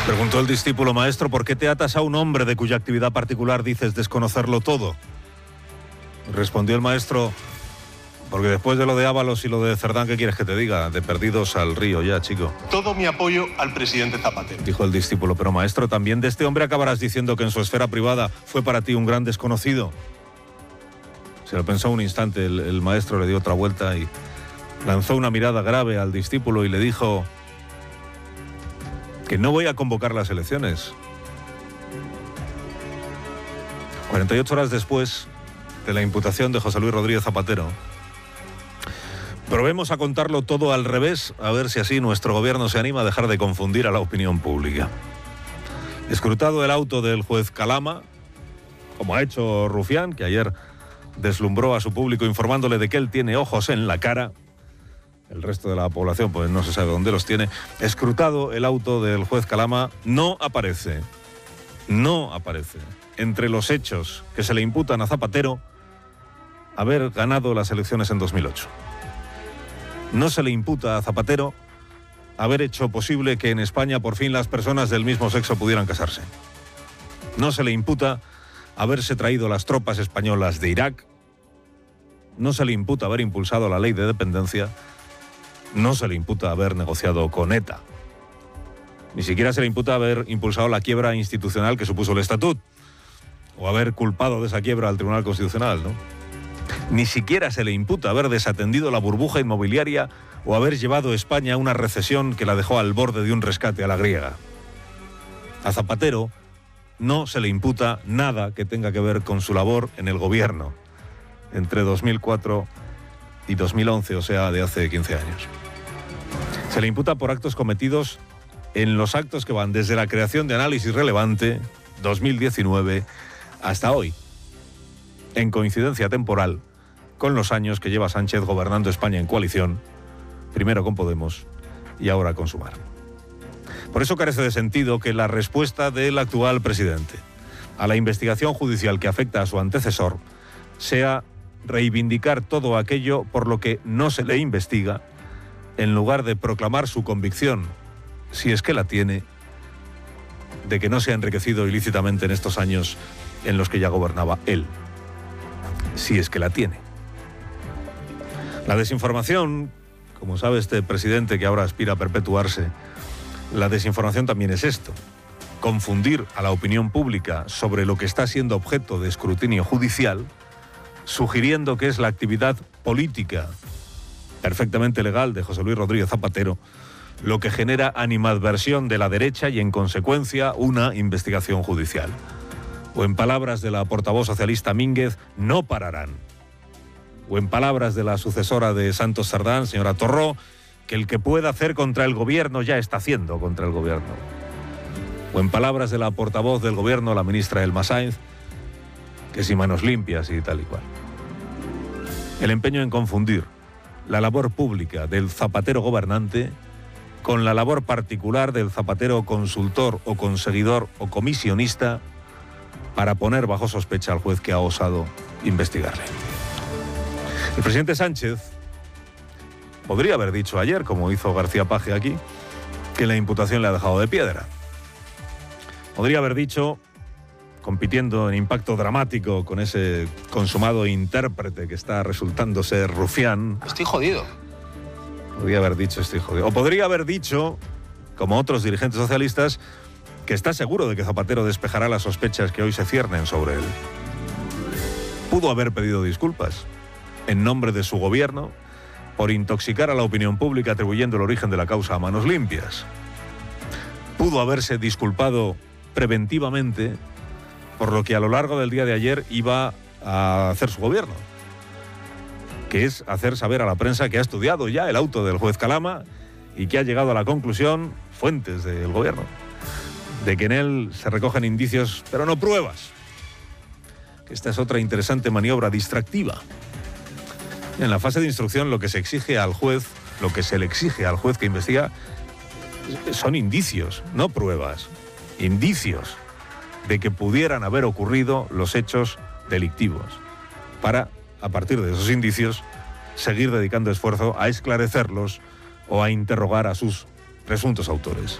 Preguntó el discípulo: maestro, ¿por qué te atas a un hombre de cuya actividad particular dices desconocerlo todo? Respondió el maestro: porque después de lo de Ábalos y lo de Cerdán, ¿qué quieres que te diga? De perdidos al río ya, chico. Todo mi apoyo al presidente Zapatero. Dijo el discípulo: pero maestro, también de este hombre acabarás diciendo que en su esfera privada fue para ti un gran desconocido. Se lo pensó un instante, el maestro le dio otra vuelta y lanzó una mirada grave al discípulo y le dijo que no voy a convocar las elecciones. 48 horas después de la imputación de José Luis Rodríguez Zapatero, probemos a contarlo todo al revés, a ver si así nuestro gobierno se anima a dejar de confundir a la opinión pública. Escrutado el auto del juez Calama, como ha hecho Rufián, que ayer deslumbró a su público informándole de que él tiene ojos en la cara, el resto de la población pues no se sabe dónde los tiene. Escrutado el auto del juez Calama, no aparece entre los hechos que se le imputan a Zapatero haber ganado las elecciones en 2008. No se le imputa a Zapatero haber hecho posible que en España por fin las personas del mismo sexo pudieran casarse. No se le imputa haberse traído las tropas españolas de Irak. No se le imputa haber impulsado la ley de dependencia. No se le imputa haber negociado con ETA. Ni siquiera se le imputa haber impulsado la quiebra institucional que supuso el Estatut, o haber culpado de esa quiebra al Tribunal Constitucional, ¿no? Ni siquiera se le imputa haber desatendido la burbuja inmobiliaria o haber llevado a España a una recesión que la dejó al borde de un rescate a la griega. A Zapatero no se le imputa nada que tenga que ver con su labor en el gobierno entre 2004 y 2011, o sea, de hace 15 años. Se le imputa por actos cometidos en los actos que van desde la creación de Análisis Relevante, 2019, hasta hoy, en coincidencia temporal con los años que lleva Sánchez gobernando España en coalición, primero con Podemos y ahora con Sumar. Por eso carece de sentido que la respuesta del actual presidente a la investigación judicial que afecta a su antecesor sea reivindicar todo aquello por lo que no se le investiga, en lugar de proclamar su convicción, si es que la tiene, de que no se ha enriquecido ilícitamente en estos años en los que ya gobernaba él. Si es que la tiene. La desinformación, como sabe este presidente que ahora aspira a perpetuarse, la desinformación también es esto: confundir a la opinión pública sobre lo que está siendo objeto de escrutinio judicial, sugiriendo que es la actividad política perfectamente legal de José Luis Rodríguez Zapatero lo que genera animadversión de la derecha y, en consecuencia, una investigación judicial. O en palabras de la portavoz socialista Mínguez, no pararán. O en palabras de la sucesora de Santos Cerdán, señora Torró, que el que pueda hacer contra el gobierno ya está haciendo contra el gobierno. O en palabras de la portavoz del gobierno, la ministra Elma Sáenz, que si manos limpias y tal y cual. El empeño en confundir la labor pública del Zapatero gobernante con la labor particular del Zapatero consultor o conseguidor o comisionista para poner bajo sospecha al juez que ha osado investigarle. El presidente Sánchez podría haber dicho ayer, como hizo García Paje aquí, que la imputación le ha dejado de piedra. Podría haber dicho, compitiendo en impacto dramático con ese consumado intérprete que está resultando ser Rufián. Estoy jodido. Podría haber dicho estoy jodido. O podría haber dicho, como otros dirigentes socialistas, que está seguro de que Zapatero despejará las sospechas que hoy se ciernen sobre él. Pudo haber pedido disculpas en nombre de su gobierno por intoxicar a la opinión pública atribuyendo el origen de la causa a manos limpias. Pudo haberse disculpado preventivamente por lo que a lo largo del día de ayer iba a hacer su gobierno, que es hacer saber a la prensa que ha estudiado ya el auto del juez Calama y que ha llegado a la conclusión, fuentes del gobierno, de que en él se recogen indicios, pero no pruebas. Que esta es otra interesante maniobra distractiva. En la fase de instrucción lo que se exige al juez, lo que se le exige al juez que investiga, son indicios, no pruebas. Indicios de que pudieran haber ocurrido los hechos delictivos, para, a partir de esos indicios, seguir dedicando esfuerzo a esclarecerlos o a interrogar a sus presuntos autores.